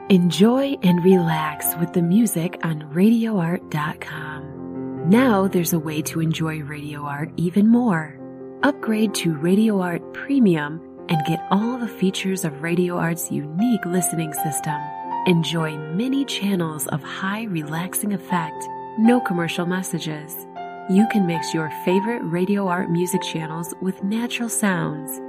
Enjoy and relax with the music on RadioArt.com. Now there's a way to enjoy Radio Art even more. Upgrade to Radio Art Premium and get all the features of Radio Art's unique listening system. Enjoy many channels of high relaxing effect, no commercial messages. You can mix your favorite Radio Art music channels with natural sounds,